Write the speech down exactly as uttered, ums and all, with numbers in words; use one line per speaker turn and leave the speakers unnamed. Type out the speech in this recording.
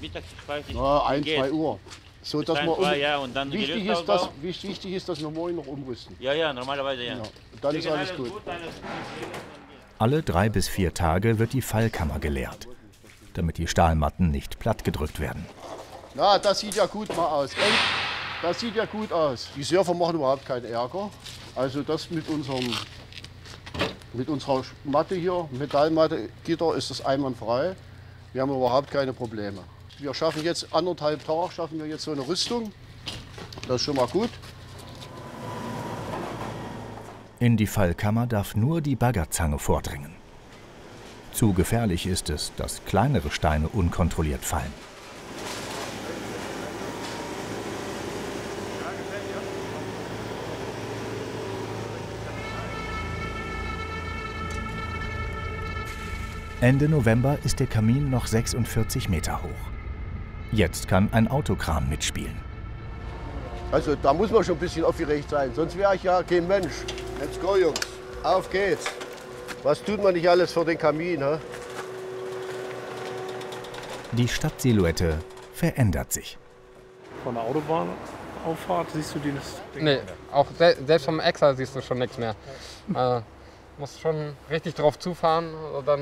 Mittagsspeise?
Na, ein, zwei Uhr. So, dass
ein,
wir
zwei, ja, und dann
wichtig, ist, dass, wichtig ist, dass wir morgen noch umrüsten.
Ja, ja, normalerweise ja.
Ja, dann ist alles gut.
Alle drei bis vier Tage wird die Fallkammer geleert, damit die Stahlmatten nicht plattgedrückt werden.
Na, das sieht ja gut mal aus. Das sieht ja gut aus. Die Surfer machen überhaupt keinen Ärger. Also das mit unserem, mit unserer Matte hier, Metallmatte, Gitter, ist das einwandfrei. Wir haben überhaupt keine Probleme. Wir schaffen jetzt anderthalb Tage, schaffen wir jetzt so eine Rüstung. Das ist schon mal gut.
In die Fallkammer darf nur die Baggerzange vordringen. Zu gefährlich ist es, dass kleinere Steine unkontrolliert fallen. Ende November ist der Kamin noch sechsundvierzig Meter hoch. Jetzt kann ein Autokran mitspielen.
Also da muss man schon ein bisschen aufgeregt sein, sonst wäre ich ja kein Mensch. Let's go, Jungs. Auf geht's. Was tut man nicht alles für den Kamin, hä?
Die Stadtsilhouette verändert sich.
Von der Autobahnauffahrt siehst du die nicht?
Nee, auch se selbst vom Extra siehst du schon nichts mehr. äh, musst schon richtig drauf zufahren, dann